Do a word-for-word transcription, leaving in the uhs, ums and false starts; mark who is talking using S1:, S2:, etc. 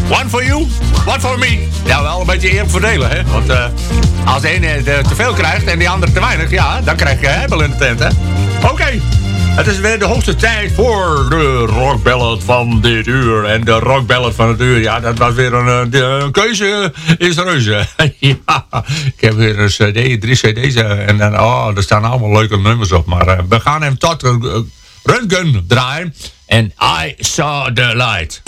S1: One for you, one for me. Ja, wel een beetje eerlijk verdelen, hè. Want uh, als de ene te veel krijgt en die andere te weinig... ja, dan krijg je hebbel in de tent, hè. Oké. Okay. Het is weer de hoogste tijd voor de rockballad van dit uur. En de rockballad van het uur, ja, dat was weer een, een keuze is reuze. Ja, ik heb weer een cd, drie cd's en, en oh, er staan allemaal leuke nummers op. Maar uh, we gaan hem tot uh, Röntgen draaien. En I Saw the Light.